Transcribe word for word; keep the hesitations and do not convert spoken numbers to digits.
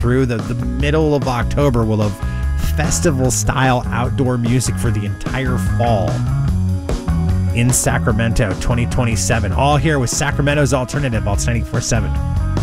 through the, the middle of October. We'll have festival-style outdoor music for the entire fall in Sacramento twenty twenty-seven. All here with Sacramento's Alternative, Alts ninety-four point seven.